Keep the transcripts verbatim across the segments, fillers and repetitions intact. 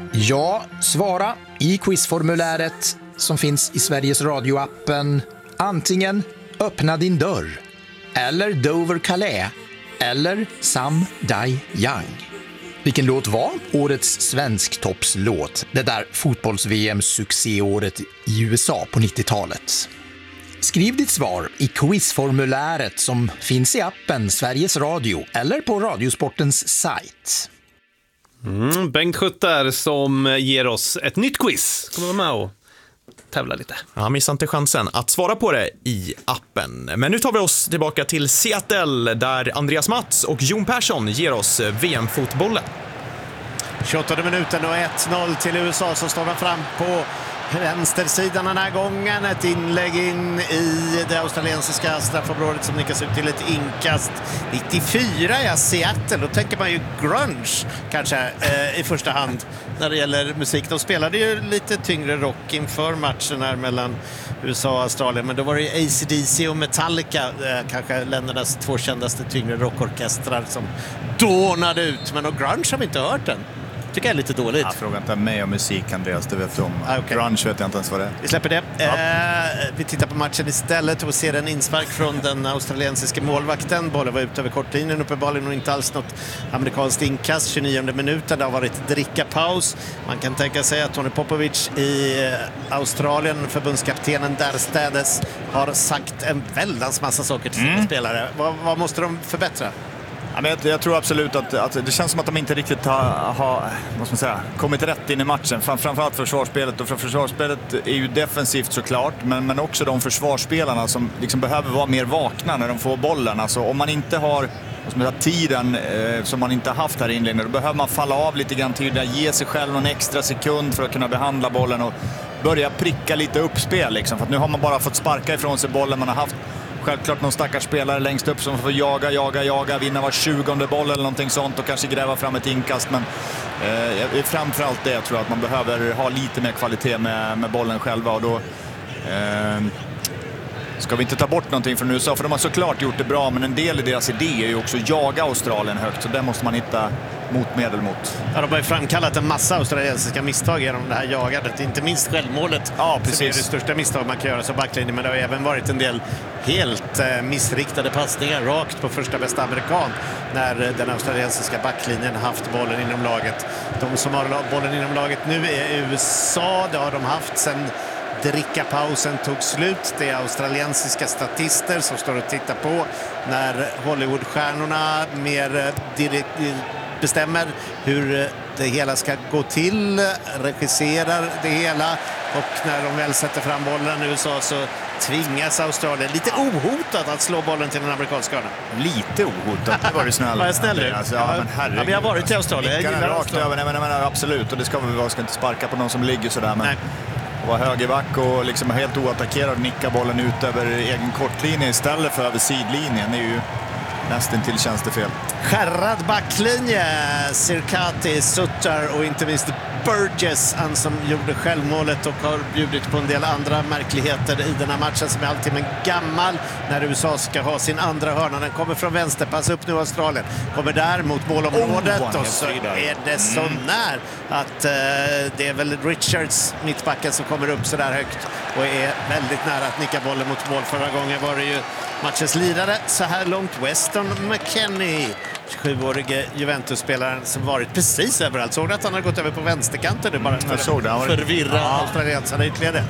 Ja, svara i quizformuläret som finns i Sveriges Radio-appen. Antingen öppna din dörr, eller Dover Calais, eller Some Die Young. Vilken låt var årets svensktoppslåt? Det där fotbolls-V M-succéåret i U S A på nittiotalet. Skriv ditt svar i quizformuläret som finns i appen Sveriges Radio eller på Radiosportens sajt. Mm, Bengt Schutter som ger oss ett nytt quiz. Kommer vara med och tävla lite. Ja, missa inte chansen att svara på det i appen. Men nu tar vi oss tillbaka till Seattle där Andreas Mats och Jon Persson ger oss V M-fotbollen. tjugoåttonde minuten och ett noll till U S A som står fram på vänstersidan den här gången. Ett inlägg in i det australiensiska straffområdet som nickas ut till ett inkast. nittiofyra, ja, Seattle. Då tänker man ju grunge kanske eh, i första hand när det gäller musik. De spelade ju lite tyngre rock inför matchen här mellan U S A och Australien. Men då var det ju A C D C och Metallica, eh, kanske ländernas två kändaste tyngre rockorkestrar som dånade ut. Men och grunge har vi inte hört än. Tycker jag är lite dåligt. Ja, fråga inte mig om musik, Andreas, det vet du om. Ah, okay. Grunge vet jag inte ens vad det är. Vi släpper det. Ja. Eh, vi tittar på matchen istället och ser en inspark från den australiensiska målvakten. Bollen var ute över kortlinjen uppenbarligen och inte alls något amerikanskt inkast. tjugonionde minuten, det har varit drickapaus. Man kan tänka sig att Tony Popovic i Australien, förbundskaptenen därstädes, har sagt en väldans massa saker till sina mm. spelare. Vad, vad måste de förbättra? Ja, men jag, jag tror absolut att, att det känns som att de inte riktigt har, har vad ska man säga, kommit rätt in i matchen. Fram, framförallt försvarsspelet. Och för försvarsspelet är ju defensivt såklart, men, men också de försvarsspelarna som liksom behöver vara mer vakna när de får bollen. Alltså, om man inte har vad ska man säga, tiden eh, som man inte har haft här i inledningen, då behöver man falla av lite grann tydligare, ge sig själv någon extra sekund för att kunna behandla bollen och börja pricka lite uppspel. Liksom. För att nu har man bara fått sparka ifrån sig bollen. Man har haft självklart någon stackars spelare längst upp som får jaga, jaga, jaga, vinna var tjugonde boll eller någonting sånt och kanske gräva fram ett inkast. Men eh, framförallt det jag tror att man behöver ha lite mer kvalitet med, med bollen själva. Och då eh, ska vi inte ta bort någonting från U S A, för de har såklart gjort det bra, men en del i deras idé är ju också att jaga Australien högt, så där måste man hitta motmedel mot. Ja, de har ju framkallat en massa australiensiska misstag genom det här jagandet, inte minst självmålet. Ja, precis. Som är det största misstag man kan göra som backlinje, men det har ju även varit en del helt eh, missriktade passningar rakt på första bästa amerikan när eh, den australiensiska backlinjen haft bollen inom laget. De som har bollen inom laget nu är U S A, det har de haft sedan drickapausen tog slut. Det är australiensiska statister som står och tittar på när Hollywoodstjärnorna mer direkt bestämmer hur det hela ska gå till, regisserar det hela, och när de väl sätter fram bollen i U S A så tvingas Australien lite ohotat att slå bollen till den amerikanska hörnan. Lite ohotat, det var du snäll. Var jag snäll nu? Alltså, ja, men herregud. Ja, vi har varit i Australien. Jag gillar rakt över. Nej, men, nej, men, absolut, och det ska vi vara, ska inte sparka på någon som ligger sådär, men nej. Var högerback och liksom helt oattackerad och nicka bollen ut över egen kortlinje istället för över sidlinjen är ju nästan till tjänstefel. Skärrad backlinje, Sirkati, Sutter och inte minst Burgess, han som gjorde självmålet och har bjudit på en del andra märkligheter i den här matchen som är alltid en gammal när U S A ska ha sin andra hörna. Den kommer från vänster, pass upp nu Australien. Kommer där mot målområdet oh, och så är det så mm. när att eh, det är väl Richards, mittbacken, som kommer upp så där högt och är väldigt nära att nicka bollen mot mål. Förra gången var det ju matchens lidare så här långt, Weston McKennie, tjugosjuårige Juventus-spelaren som varit precis överallt. Såg att han har gått över på vänsterkanten nu bara för att förvirra ja. australiensarna ytterligare.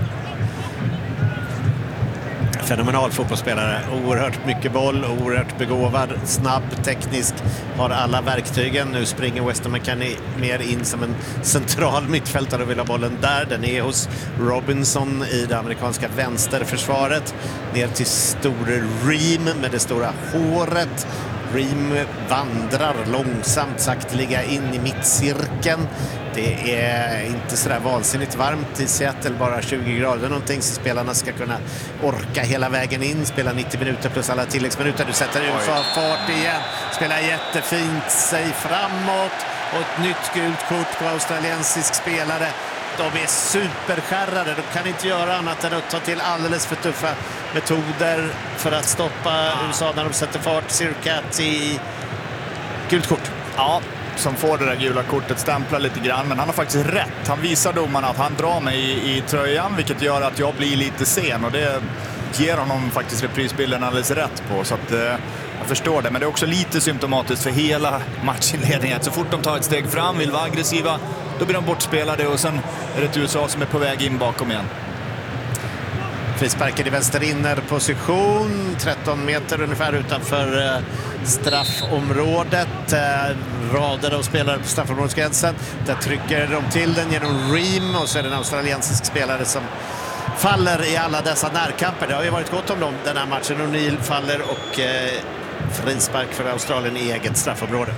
Fenomenal fotbollsspelare, oerhört mycket boll, oerhört begåvad, snabb, teknisk, har alla verktygen. Nu springer Weston McKennie mer in som en central mittfältare och vill ha bollen där. Den är hos Robinson i det amerikanska vänsterförsvaret. Ner till store Ream med det stora håret. Ream vandrar långsamt, sakteliga in i mittcirkeln. Det är inte sådär vansinnigt varmt i Seattle, bara tjugo grader någonting, så spelarna ska kunna orka hela vägen in, spela nittio minuter plus alla tilläggsminuter. Du sätter U S A fart igen, spelar jättefint sig framåt och ett nytt gult kort på australiensisk spelare. De är superskärrade, de kan inte göra annat än att ta till alldeles för tuffa metoder för att stoppa U S A när de sätter fart. Cirka till gult kort. Ja, som får det där gula kortet stämplar lite grann, men han har faktiskt rätt. Han visar domarna att han drar mig i, i tröjan, vilket gör att jag blir lite sen, och det ger honom faktiskt reprisbilden alldeles rätt på, så att eh, jag förstår det. Men det är också lite symptomatiskt för hela matchinledningen. Så fort de tar ett steg fram, vill vara aggressiva, då blir de bortspelade, och sen är det ett U S A som är på väg in bakom igen. Frisparken i vänsterinnerposition, tretton meter ungefär utanför eh, straffområdet. Eh, rader av spelare på straffområdesgränsen. Där trycker de till den genom Ream, och så är det en australiensisk spelare som faller i alla dessa närkamper. Det har ju varit gott om dem den här matchen. O'Neill faller och eh, frispark för Australien i eget straffområde.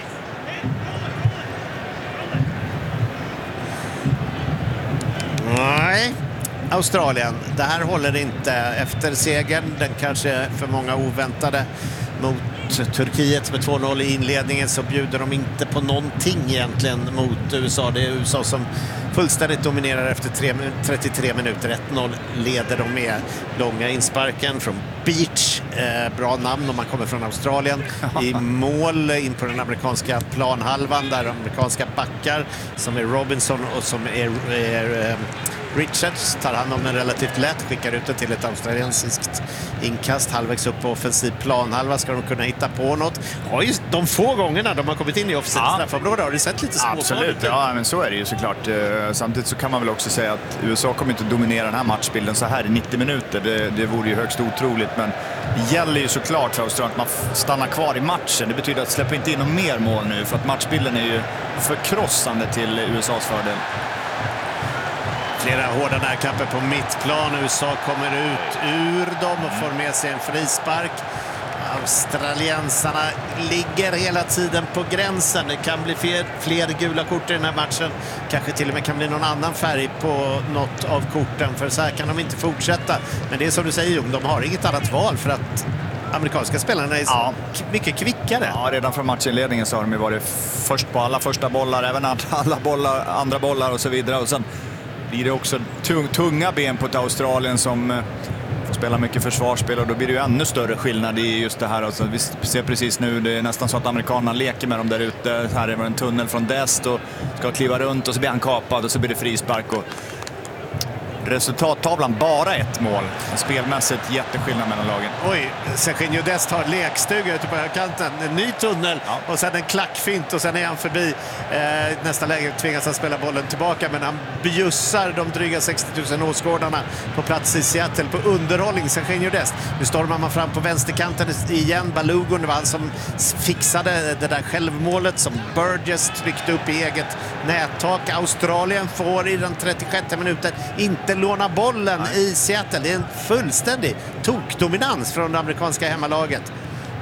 Nej, Australien. Det här håller inte efter segern. Den kanske för många oväntade mot Turkiet med två noll i inledningen, så bjuder de inte på någonting egentligen mot U S A. Det är U S A som fullständigt dominerar efter trettiotre minuter. ett noll leder de med. Långa insparken från Beach. Eh, bra namn om man kommer från Australien. I mål in på den amerikanska planhalvan, där amerikanska backar som är Robinson och som är, är eh, Richards tar hand om den relativt lätt, skickar ut den till ett australiensiskt inkast halvvägs upp på offensiv planhalva. Ska de kunna hitta på något? Ja, just de få gångerna de har kommit in i offensiv ja. straffområde har det sett lite småfarligt. Absolut, ja, men så är det ju såklart. Samtidigt så kan man väl också säga att U S A kommer inte dominera den här matchbilden så här i nittio minuter. Det, det vore ju högst otroligt, men det gäller ju såklart för Australien att man stannar kvar i matchen. Det betyder att släppa inte in någon mer mål nu, för att matchbilden är ju förkrossande till U S A:s fördel. Flera hårda närkamper på mittplan. U S A kommer ut ur dem och får med sig en frispark. Australiensarna ligger hela tiden på gränsen. Det kan bli fler, fler gula kort i den här matchen. Kanske till och med kan bli någon annan färg på något av korten, för så här kan de inte fortsätta. Men det är som du säger, Jon, de har inget annat val, för att amerikanska spelarna är ja. mycket kvickare. Ja, redan från matchinledningen så har de ju varit först på alla första bollar, även alla bollar, andra bollar och så vidare. Och sen blir det också tunga ben på ett Australien som eh, får spela mycket försvarsspel, och då blir det ju ännu större skillnad i just det här. Alltså, vi ser precis nu, det är nästan så att amerikanerna leker med dem där ute. Här är det en tunnel från Dest och ska kliva runt, och så blir han kapad och så blir det frispark. Och resultattavlan bara ett mål. Spelmässigt jätteskillnad mellan lagen. Oj, Serginho Dest har lekstuga ute på högerkanten. En ny tunnel ja. och sen en klackfint, och sen är han förbi. Eh, nästa läge tvingas han spela bollen tillbaka, men han bjussar de dryga sextio tusen åskådarna på plats i Seattle på underhållning. Serginho Dest. Nu stormar man fram på vänsterkanten igen. Balogun, det var han som fixade det där självmålet som Burgess tryckte upp i eget nättak. Australien får i den trettiosjätte minuten inte låna bollen Nej. i Seattle. Det är en fullständig tokdominans från det amerikanska hemmalaget.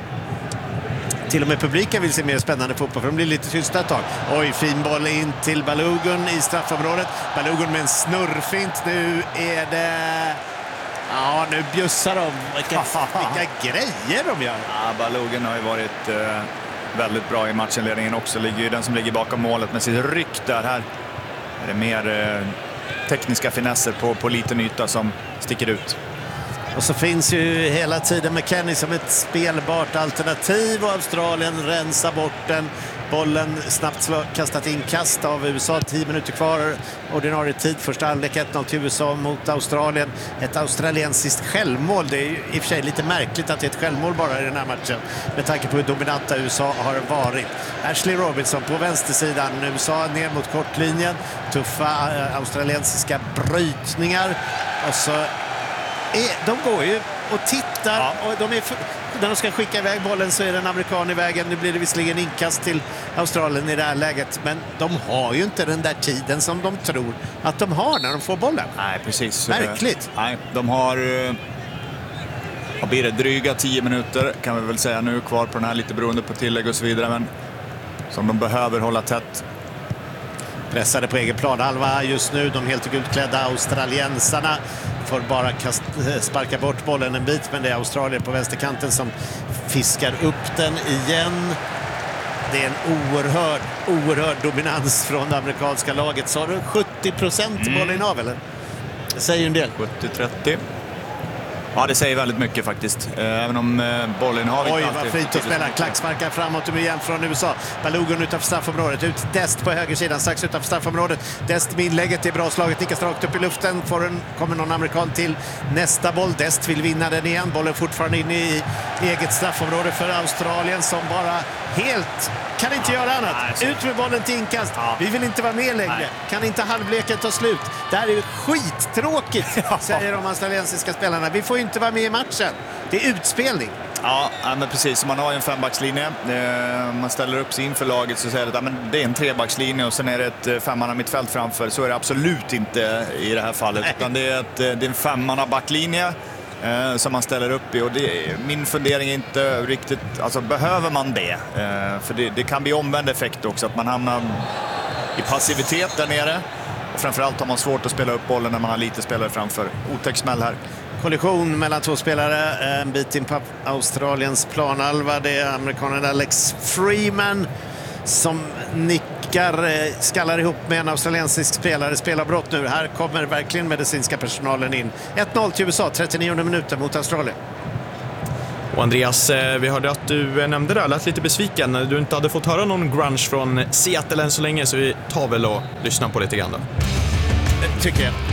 Till och med publiken vill se mer spännande fotboll, för de blir lite tysta ett tag. Oj, fin boll in till Balogun i straffområdet. Balogun med en snurrfint. Nu är det... Ja, nu bjussar de. Vilka, vilka grejer de gör. Ja, Balogun har ju varit eh, väldigt bra i matchinledningen också. Ligger ju den som ligger bakom målet med sitt ryck där. Här är det mer... Eh, tekniska finesser på, på liten yta som sticker ut. Och så finns ju hela tiden McKennie som ett spelbart alternativ, och Australien rensar bort den. Bollen snabbt slå, kastat in kast av U S A, tio minuter kvar ordinarie tid, första halvlek ett noll till U S A mot Australien. Ett australiensiskt självmål. Det är ju i och för sig lite märkligt att det är ett självmål bara i den här matchen, med tanke på hur dominanta U S A har varit. Ashley Robinson på vänstersidan, U S A ner mot kortlinjen, tuffa äh, australiensiska brytningar, och så är, de går ju och tittar ja. och de är för, när de ska skicka iväg bollen så är det en amerikan i vägen. Nu blir det visserligen inkast till Australien i det här läget, men de har ju inte den där tiden som de tror att de har när de får bollen. Nej, precis. Märkligt. Nej, de har vad blir det, dryga tio minuter kan vi väl säga nu kvar på den här, lite beroende på tillägg och så vidare, men som de behöver hålla tätt. Pressade på egen planhalva just nu, de helt guldklädda australiensarna får bara kast, sparka bort bollen en bit, men det är Australien på vänsterkanten som fiskar upp den igen. Det är en oerhörd, oerhörd dominans från det amerikanska laget. Så har du sjuttio procent mm. bollen av, eller? Det säger en del. sjuttio trettio. Ja, det säger väldigt mycket faktiskt. Även om bollen har vi Oj, inte vad alltid... fint att spela. Klacksparkar framåt och igen från U S A. Balogun utanför straffområdet. Ut Dest på högersidan, strax utanför straffområdet. Dest med inlägget är bra slaget. Nickas rakt upp i luften. Får en, kommer någon amerikan till nästa boll. Dest vill vinna den igen. Bollen fortfarande inne i eget straffområde för Australien som bara helt kan inte göra annat. Nej, Ut med bollen till inkast. Ja. Vi vill inte vara med längre. Nej. Kan inte halvleken ta slut? Det här är ju skittråkigt, säger de australiensiska spelarna. Vi får ju inte vara med i matchen. Det är utspelning. Ja, men precis. Man har ju en fembackslinje. Man ställer upp sig inför laget så säger det att det är en trebackslinje och sen är det ett femmanna mittfält framför. Så är det absolut inte i det här fallet. Utan det är, ett, det är en femmanna backlinje eh, som man ställer upp i. Och det, min fundering är inte riktigt... Alltså, behöver man det? Eh, för det, det kan bli omvänd effekt också. Att man hamnar i passivitet där nere. Och framförallt har man svårt att spela upp bollen när man har lite spelare framför. Otäck smäll här. Kollision mellan två spelare, en bit in på Australiens planhalva. Det är amerikanen Alex Freeman som nickar, skallar ihop med en australiensisk spelare. Spelarbrott nu. Här kommer verkligen medicinska personalen in. ett noll till U S A, trettionionde minuten mot Australien. Och Andreas, vi hörde att du nämnde det, lät lite besviken. Du inte hade fått höra någon grunge från Seattle än så länge, så vi tar väl och lyssnar på lite grann då. Tycker jag.